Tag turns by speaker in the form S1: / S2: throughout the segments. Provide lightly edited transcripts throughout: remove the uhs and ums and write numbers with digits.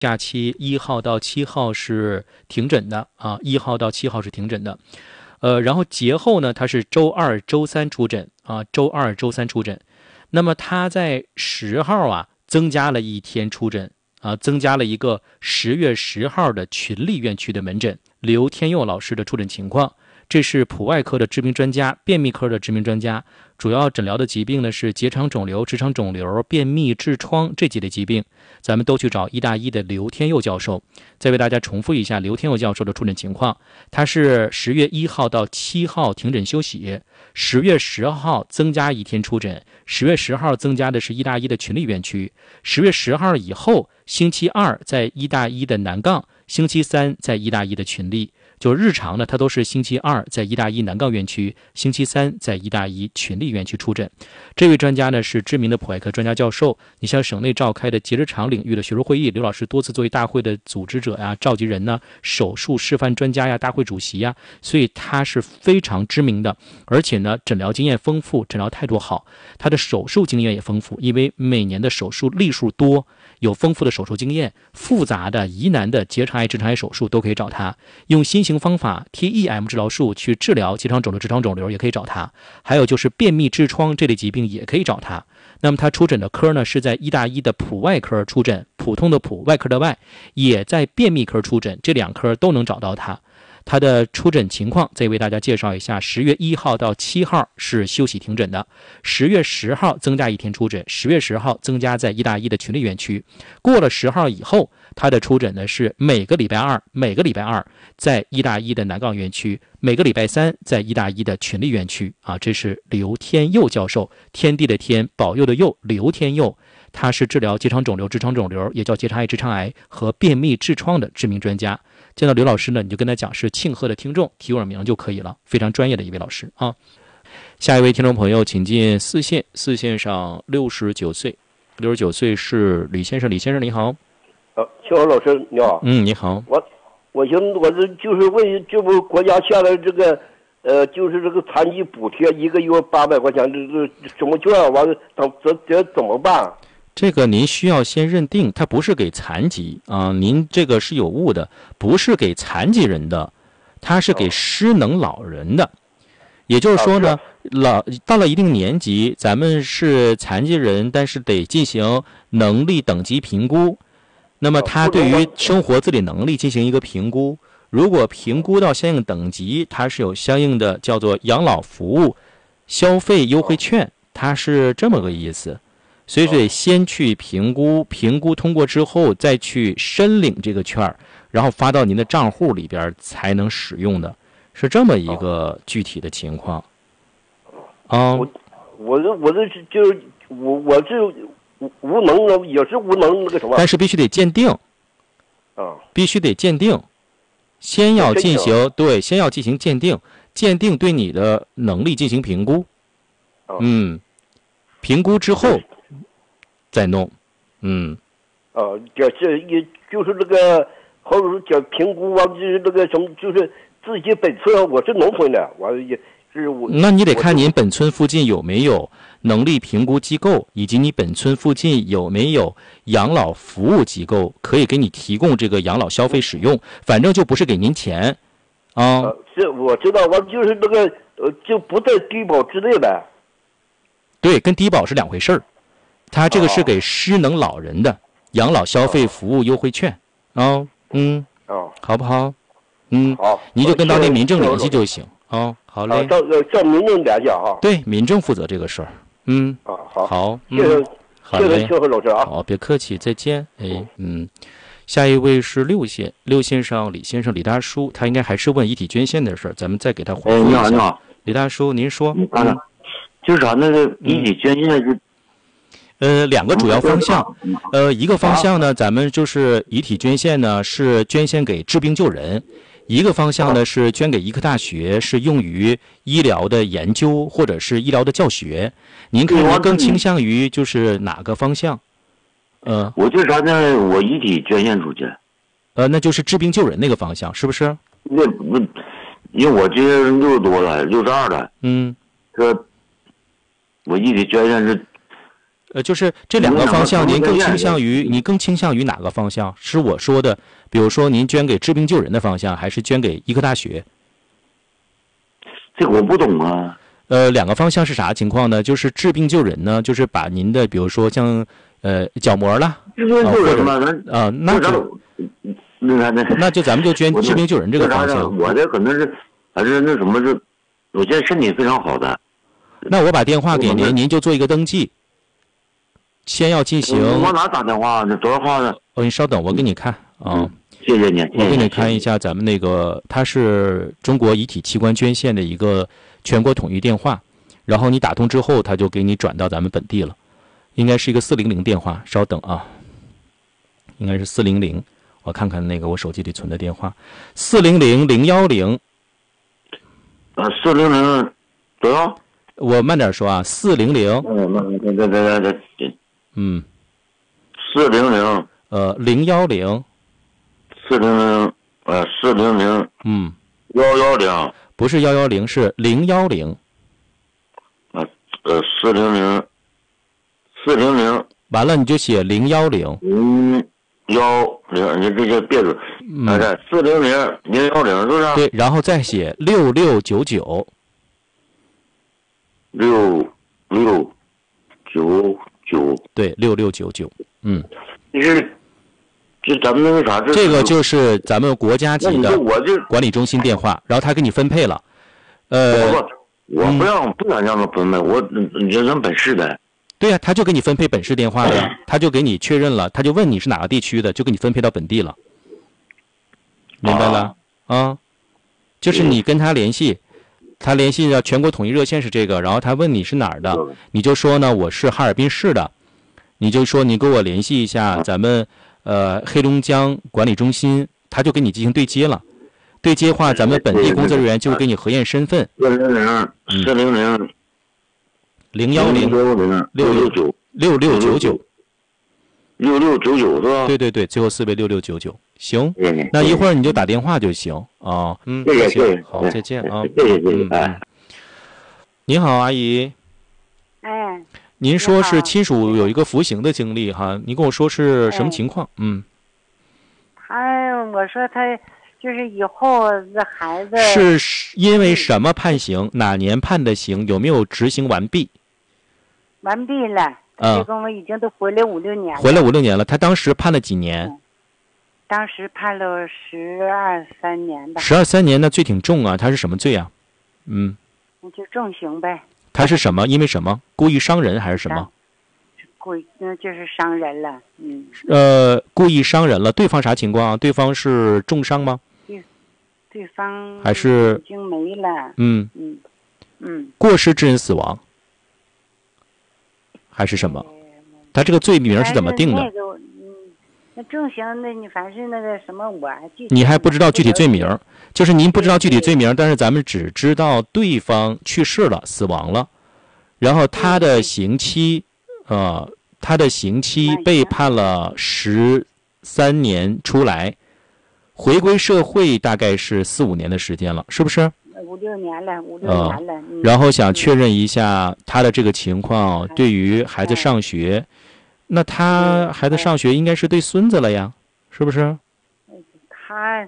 S1: 假期1号到7号是停诊的啊，1号到7号是停诊的。然后节后呢，他是周2、周3出诊啊，周2、周3出诊。那么他在10号啊增加了1天出诊啊，增加了一个10月10号的群力院区的门诊，刘天佑老师的出诊情况。这是普外科的知名专家，便秘科的知名专家，主要诊疗的疾病呢是结肠肿瘤、直肠肿瘤、便秘、痔疮这几类疾病，咱们都去找医大一的刘天佑教授。再为大家重复一下刘天佑教授的出诊情况，他是10月1号到7号停诊休息，10月10号增加1天出诊，10月10号增加的是医大一的群力院区，10月10号以后，星期2在医大一的南杠，星期3在医大一的群力。就日常呢，他都是星期2在医大一南杠院区，星期3在医大一群力院区出诊。这位专家呢是知名的普外科专家教授，你像省内召开的结直肠领域的学术会议，刘老师多次作为大会的组织者呀、召集人呢、手术示范专家呀、大会主席呀，所以他是非常知名的，而且呢诊疗经验丰富，诊疗态度好，他的手术经验也丰富，因为每年的手术例数多，有丰富的手术经验，复杂的疑难的结肠癌、直肠癌手术都可以找他，用新型方法 TEM 治疗术去治疗结肠肿瘤、直肠肿瘤也可以找他，还有就是便秘、痔疮这类疾病也可以找他。那么他出诊的科呢是在医大一的普外科出诊，普通的普，外科的外，也在便秘科出诊，这2科都能找到他。他的出诊情况再为大家介绍一下：10月1号到7号是休息停诊的，10月10号增加1天出诊，10月10号增加在医大一的群力院区。过了10号以后，他的出诊呢是每个礼拜二在医大一的南杠院区，每个礼拜3在医大一的群力院区啊。这是刘天佑教授，天地的天，保佑的佑，刘天佑。他是治疗结肠肿瘤、直肠肿瘤，也叫结肠癌、直肠癌和便秘、痔疮的知名专家。见到刘老师呢，你就跟他讲是庆贺的听众，提我名就可以了，非常专业的一位老师啊。下一位听众朋友，请进4线，4线上69岁是李先生，李先生你好。
S2: 谢华老师你好。
S1: 你好。
S2: 我这就是问，这不国家下来这个就是这个残疾补贴1个月800块钱，这什么券完了，这怎么办？
S1: 这个您需要先认定，它不是给残疾啊，您这个是有误的，不是给残疾人的，它是给失能老人的。也就是说呢，到了一定年纪，咱们是残疾人，但是得进行能力等级评估。那么他对于生活自理能力进行一个评估，如果评估到相应等级，它是有相应的叫做养老服务消费优惠券，它是这么个意思。所以得先去评估，评估通过之后再去申领这个券，然后发到您的账户里边才能使用的，是这么一个具体的情况。
S2: 我这就是我这无能的，也是无能那个什么。
S1: 但是必须得鉴定，必须得鉴定，先要进行鉴定，鉴定对你的能力进行评估，评估之后再弄，
S2: 这也就是这个，或者说讲评估完就是那个什么，就是自己本村我是农村的，完了也是我。
S1: 那你得看您本村附近有没有能力评估机构，以及你本村附近有没有养老服务机构可以给你提供这个养老消费使用，反正就不是给您钱，
S2: 是我知道，完就是那个就不在低保之内呗。
S1: 对，跟低保是2回事儿。他这个是给失能老人的养老消费服务优惠券，好不好？
S2: 好，
S1: 你就跟当地民政联系就行。好嘞。
S2: 叫民政联系啊。
S1: 对，民政负责这个事儿。好，
S2: 谢谢谢谢老师啊。
S1: 好，别客气，再见。下一位是6线，6线上李先生，李大叔，他应该还是问遗体捐献的事儿，咱们再给他回复一下。
S3: 你好，
S1: 李大叔，您说。
S3: 就是那个遗体捐献是。
S1: 2个主要方向，一个方向呢，咱们就是遗体捐献呢是捐献给治病救人，一个方向呢是捐给医科大学，是用于医疗的研究或者是医疗的教学。您看您更倾向于就是哪个方向？
S3: 我就啥呢？我遗体捐献出去。
S1: 那就是治病救人那个方向，是不是？
S3: 那不，因为我今年60多了，62了。
S1: 这
S3: 我遗体捐献是。
S1: 就是这两个方向，您更倾向于哪个方向？是我说的，比如说您捐给治病救人的方向，还是捐给医科大学？
S3: 这个我不懂啊。
S1: 两个方向是啥情况呢？就是治病救人呢，就是把您的比如说像角膜啦，
S3: 治病救人嘛，
S1: 那就咱们就捐治病救人这个方向。
S3: 我这可能是还是那什么是，我现在身体非常好的。
S1: 那我把电话给您，您就做一个登记。先要进行。
S3: 往哪打电话？这多少号呢？
S1: 你稍等，我给你看啊。
S3: 谢谢你。
S1: 我给你看一下咱们那个，它是中国遗体器官捐献的一个全国统一电话，然后你打通之后，它就给你转到咱们本地了，应该是一个400电话。稍等啊，应该是400。我看看那个我手机里存的电话，400-010。
S3: 400多少？
S1: 我慢点说啊，400。
S3: 对。400。
S1: 010。
S3: 400。400。110。
S1: 不是110，是010。
S3: 400。
S1: 完了你就写010。
S3: 你这些别字。400-010是不是？
S1: 对，然后再写6699。
S3: 6699。
S1: 对，6699。
S3: 这咱们那个啥，
S1: 这个就是咱们国家级的管理中心电话，然后他给你分配了。
S3: 我不想让他分配，你这人本市的。
S1: 对呀，他就给你分配本市电话了呀，他就给你确认了，他就问你是哪个地区的，就给你分配到本地了。明白了啊？就是你跟他联系，他联系的全国统一热线是这个，然后他问你是哪儿的，你就说呢我是哈尔滨市的，你就说你给我联系一下咱们黑龙江管理中心，他就跟你进行对接了。对接话，咱们本地工作人员就会给你核验身份。
S3: 400。
S1: 010-699。
S3: 6699是吧？
S1: 对，最后4位6699。行，那一会儿你就打电话就行啊。
S3: 谢谢。
S1: 好，再见啊。
S3: 谢谢。
S1: 您好，阿姨。您说是亲属有一个服刑的经历哈，你跟我说是什么情况？
S4: 我说他就是以后这孩子
S1: 是因为什么判刑？哪年判的刑？有没有执行完毕？
S4: 完毕了。这跟我已经都回来5-6年了。
S1: 回来5-6年了，他当时判了几年？
S4: 当时判了12-13年吧。
S1: 12-13年，那罪挺重啊，他是什么罪啊？
S4: 那就重刑呗。
S1: 他是什么？因为什么？故意伤人还是什么？
S4: 就是伤人了。
S1: 故意伤人了，对方啥情况啊？对方是重伤吗？
S4: 对方
S1: 还是
S4: 已经没了。
S1: 过失致人死亡还是什么？他这个罪名是怎么定的？
S4: 那重刑，那你凡是那个什么，
S1: 你还不知道具体罪名，就是您不知道具体罪名，但是咱们只知道对方去世了，死亡了，然后他的刑期，被判了13年出来，回归社会大概是4-5年的时间了，是不是
S4: ？5-6年了，5-6年了。
S1: 然后想确认一下他的这个情况，对于孩子上学。那他孩子上学应该是对孙子了呀，是不是？
S4: 他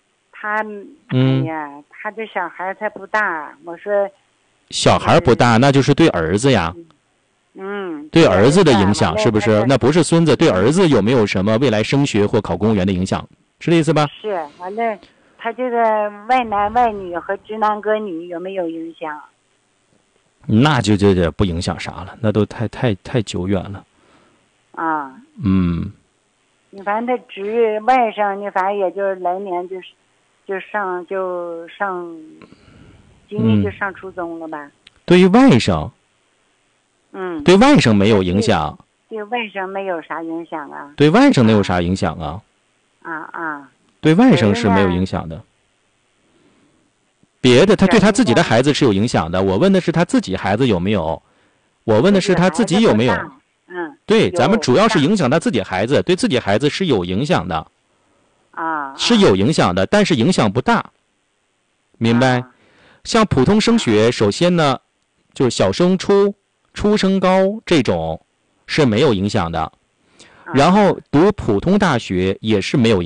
S4: 他这小孩才不大，我说。
S1: 小孩不大，那就是对儿子呀。对儿子的影响是不是？那不是孙子，对儿子有没有什么未来升学或考公务员的影响？是这意思吧？
S4: 是，完了，他这个外男外女和直男隔女有没有影响？
S1: 那就不影响啥了，那都太久远了。
S4: 你反正他侄外甥，你反正也就来年就上，今年就上初中了吧？
S1: 对于外甥，对外甥没有影响。
S4: 对外甥没有啥影响啊？
S1: 对外甥能有啥影响啊？对外甥是没有影响的。别的，他对他自己的孩子是有影响的。我问的是他自己孩子有没有？我问的是他自己有没有？对，咱们主要是影响他自己孩子，对自己孩子是有影响的。是有影响的，但是影响不大。明白？像普通升学，首先呢，就是小升初、初升高这种， 是没有影响的，然后读普通大学也是没有影响。